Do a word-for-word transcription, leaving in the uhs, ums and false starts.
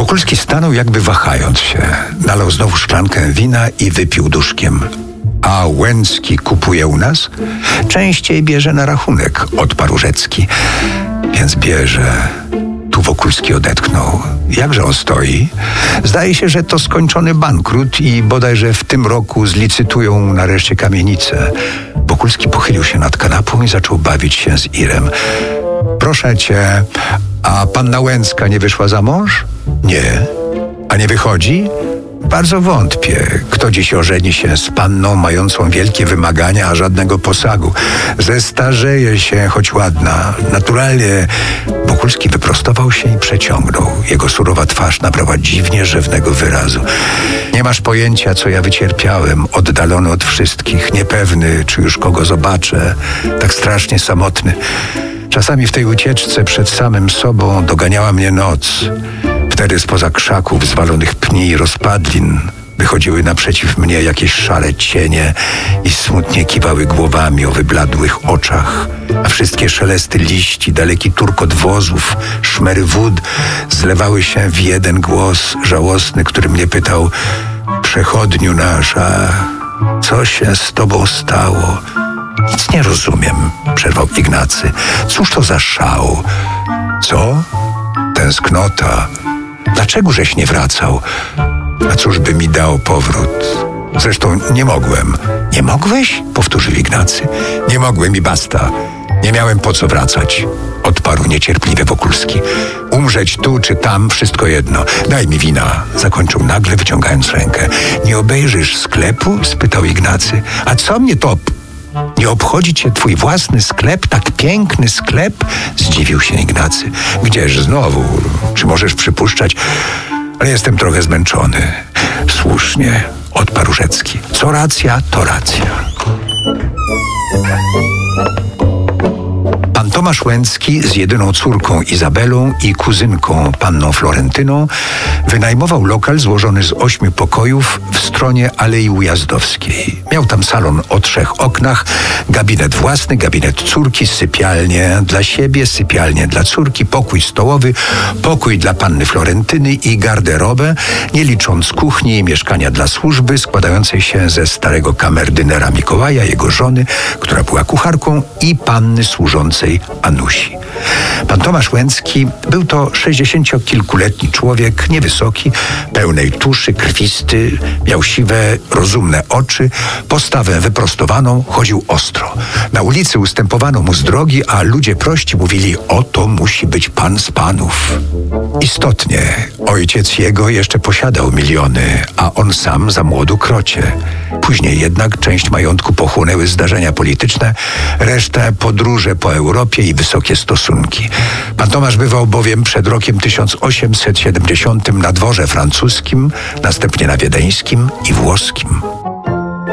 Wokulski stanął, jakby wahając się. Nalał znowu szklankę wina i wypił duszkiem. A Łęcki kupuje u nas? Częściej bierze na rachunek, odparł Rzecki. Więc bierze. Tu Wokulski odetchnął. Jakże on stoi? Zdaje się, że to skończony bankrut i bodajże w tym roku zlicytują nareszcie kamienicę. Wokulski pochylił się nad kanapą i zaczął bawić się z Irem. Proszę cię, a panna Łęcka nie wyszła za mąż? Nie. A nie wychodzi? Bardzo wątpię. Kto dziś ożeni się z panną mającą wielkie wymagania, a żadnego posagu? Zestarzeje się, choć ładna. Naturalnie. Wokulski wyprostował się i przeciągnął. Jego surowa twarz nabrała dziwnie rzewnego wyrazu. Nie masz pojęcia, co ja wycierpiałem, oddalony od wszystkich, niepewny, czy już kogo zobaczę, tak strasznie samotny. Czasami w tej ucieczce przed samym sobą doganiała mnie noc. Wtedy spoza krzaków, zwalonych pni i rozpadlin wychodziły naprzeciw mnie jakieś szare cienie i smutnie kiwały głowami o wybladłych oczach, a wszystkie szelesty liści, daleki turkot wozów, szmery wód zlewały się w jeden głos żałosny, który mnie pytał: przechodniu nasza, co się z tobą stało? Nic nie rozumiem, przerwał Ignacy. Cóż to za szał? Co? Tęsknota. Dlaczego żeś nie wracał? A cóż by mi dał powrót? Zresztą nie mogłem. Nie mogłeś? Powtórzył Ignacy. Nie mogłem i basta. Nie miałem po co wracać, odparł niecierpliwie Wokulski. Umrzeć tu czy tam, wszystko jedno. Daj mi wina, zakończył nagle, wyciągając rękę. Nie obejrzysz sklepu? Spytał Ignacy. A co mnie to... Nie obchodzi cię twój własny sklep, tak piękny sklep? Zdziwił się Ignacy. Gdzież znowu? Czy możesz przypuszczać? Ale jestem trochę zmęczony. Słusznie, odparł Rzecki. Co racja, to racja. Pan Tomasz Łęcki z jedyną córką Izabelą i kuzynką panną Florentyną wynajmował lokal złożony z ośmiu pokojów w stronie Alei Ujazdowskiej. Miał tam salon o trzech oknach, gabinet własny, gabinet córki, sypialnię dla siebie, sypialnię dla córki, pokój stołowy, pokój dla panny Florentyny i garderobę, nie licząc kuchni i mieszkania dla służby składającej się ze starego kamerdynera Mikołaja, jego żony, która była kucharką, i panny służącej Anusi. Pan Tomasz Łęcki był to sześćdziesięciokilkuletni człowiek, niewysoki, pełnej tuszy, krwisty, miał siwe, rozumne oczy, postawę wyprostowaną, chodził ostro. Na ulicy ustępowano mu z drogi, a ludzie prości mówili: oto musi być pan z panów. Istotnie, ojciec jego jeszcze posiadał miliony, a on sam za młodu krocie. Później jednak część majątku pochłonęły zdarzenia polityczne, resztę podróże po Europie i wysokie stosunki. Pan Tomasz bywał bowiem przed rokiem tysiąc osiemset siedemdziesiątym na dworze francuskim, następnie na wiedeńskim i włoskim.